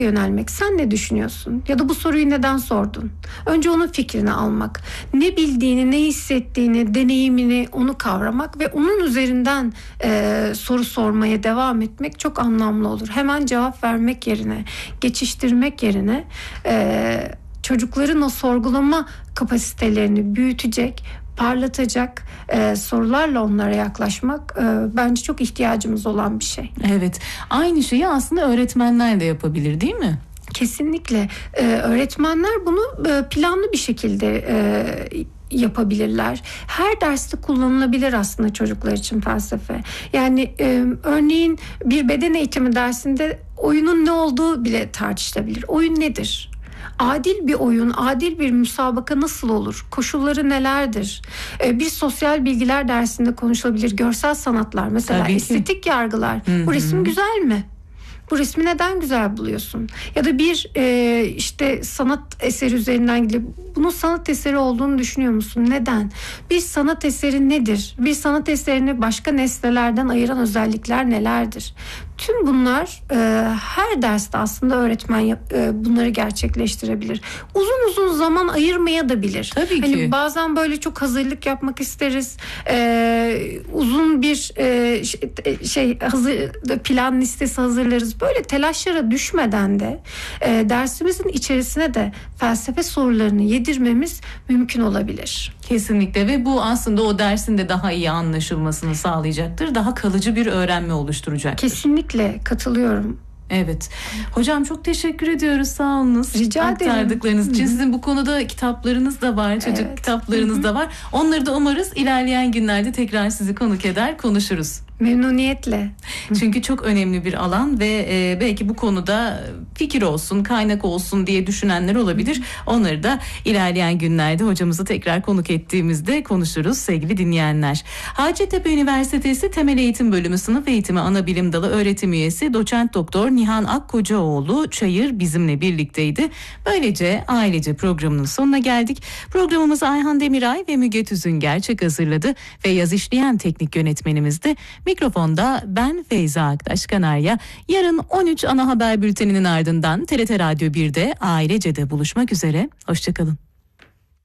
yönelmek. Sen ne düşünüyorsun? Ya da bu soruyu neden sordun? Önce onun fikrini almak. Ne bildiğini, ne hissettiğini, deneyimini, onu kavramak ve onun üzerinden soru sormaya devam etmek çok anlamlı olur. Hemen cevap vermek yerine, geçiştirmek yerine çocukların o sorgulama kapasitelerini büyütecek, parlatacak sorularla onlara yaklaşmak bence çok ihtiyacımız olan bir şey. Evet. Aynı şeyi aslında öğretmenler de yapabilir, değil mi? Kesinlikle. Öğretmenler bunu planlı bir şekilde yapabilirler. Her derste kullanılabilir aslında çocuklar için felsefe. Yani örneğin bir beden eğitimi dersinde oyunun ne olduğu bile tartışılabilir. Oyun nedir? Adil bir oyun, adil bir müsabaka nasıl olur? Koşulları nelerdir? Bir sosyal bilgiler dersinde konuşulabilir. Görsel sanatlar mesela, estetik yargılar. Bu resim güzel mi? Bu resmi neden güzel buluyorsun? Ya da bir işte sanat eseri üzerinden gidip bunun sanat eseri olduğunu düşünüyor musun? Neden? Bir sanat eseri nedir? Bir sanat eserini başka nesnelerden ayıran özellikler nelerdir? Tüm bunlar her derste aslında öğretmen bunları gerçekleştirebilir. Uzun zaman ayırmaya da bilir. Tabii ki. Hani bazen böyle çok hazırlık yapmak isteriz. Uzun bir plan listesi hazırlarız. Böyle telaşlara düşmeden de dersimizin içerisine de felsefe sorularını yedirmemiz mümkün olabilir. Kesinlikle ve bu aslında o dersin de daha iyi anlaşılmasını sağlayacaktır. Daha kalıcı bir öğrenme oluşturacaktır. Kesinlikle katılıyorum. Evet. Hocam çok teşekkür ediyoruz. Sağ olunuz. Rica ederim. Aktardıklarınız için. Sizin bu konuda kitaplarınız da var. Çocuk kitaplarınız da var. Onları da umarız ilerleyen günlerde tekrar sizi konuk eder, konuşuruz. Memnuniyetle. Çünkü çok önemli bir alan ve belki bu konuda fikir olsun, kaynak olsun diye düşünenler olabilir. Onları da ilerleyen günlerde hocamızı tekrar konuk ettiğimizde konuşuruz sevgili dinleyenler. Hacettepe Üniversitesi Temel Eğitim Bölümü Sınıf Eğitimi Anabilim Dalı Öğretim Üyesi Doçent Doktor Nihan Akkocaoğlu Çayır bizimle birlikteydi. Böylece ailece programının sonuna geldik. Programımızı Ayhan Demiray ve Müge Tüzünger Çek hazırladı ve yaz işleyen teknik yönetmenimiz de mikrofonda ben Feyza Aktaş Kanarya. Yarın 13 ana haber bülteninin ardından TRT Radyo 1'de Ailece'de buluşmak üzere. Hoşçakalın.